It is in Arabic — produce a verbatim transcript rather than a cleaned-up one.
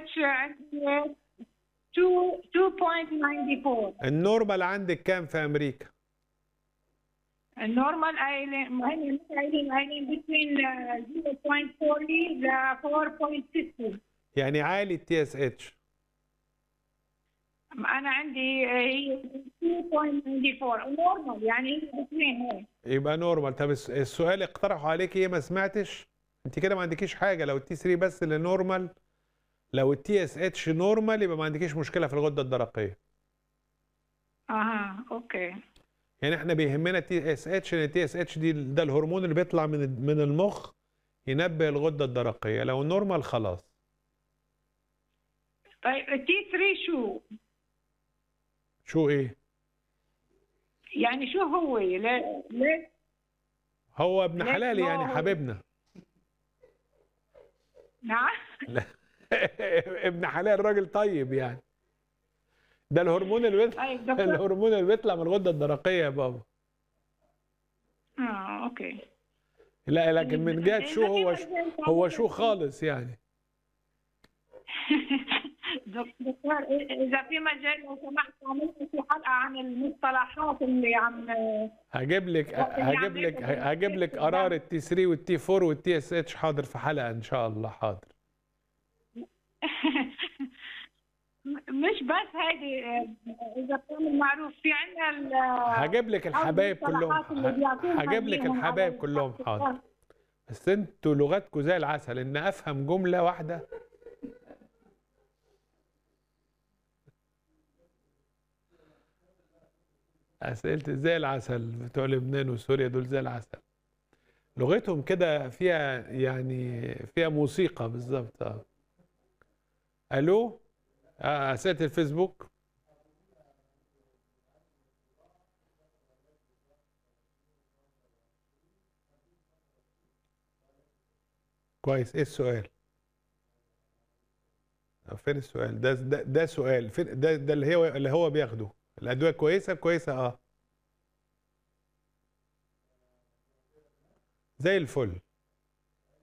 اتش عندي اثنين فاصلة تسعة أربعة. النورمال عندك كام في امريكا؟ النورمال قايلين ما هي مش قايلين قايلين بين صفر فاصلة أربعين ل أربعة فاصلة ستة. يعني عالي التي اس اتش. انا عندي هي اثنين فاصلة تسعة أربعة نورمال، يعني هي بين هيك. يبقى نورمال. طب السؤال اقترحوا عليك ايه ما سمعتش؟ انت كده ما عندكيش حاجه لو التي ثلاثة بس اللي نورمال. لو التي اس اتش نورمال يبقى ما عندكيش مشكله في الغده الدرقيه. اها اوكي. يعني احنا بيهمنا تي اس اتش، لان التي اس اتش دي ده الهرمون اللي بيطلع من من المخ ينبه الغده الدرقيه. لو نورمال خلاص. طيب التي ثلاثة شو؟ شو ايه؟ يعني شو هو؟ ليه ليه؟ هو ابن حلال يعني حبيبنا. نعم. ابن حلال راجل طيب يعني. ده الهرمون اللي بيطلع طيب الهرمون اللي بيطلع من الغده الدرقيه يا بابا. اه اوكي. لا لكن من جهه شو هو شو هو شو خالص يعني. دكتور اذا في مجال لو سمحت اعمل في حلقه عن المصطلحات اللي عم هجيب لك هجيب لك هجيب لك قرار التي ثلاثة والتي أربعة والتي اس اتش. حاضر في حلقه ان شاء الله. حاضر. مش بس هيدي اذا بتعمل معروف في عندنا هجيب لك الحبايب كلهم. هجيب لك الحبايب كلهم. حاضر. بس انتوا لغتكم زي العسل. ان افهم جمله واحده اسئلتي زي العسل. بتوع لبنان وسوريا دول زي العسل. لغتهم كده فيها يعني فيها موسيقى بالظبط. اه الو. اه اسئله الفيسبوك. كويس. ايه السؤال؟ فين السؤال؟ ده ده, ده سؤال. فين ده ده اللي هو اللي هو بياخده الادويه كويسه كويسه. اه زي الفل.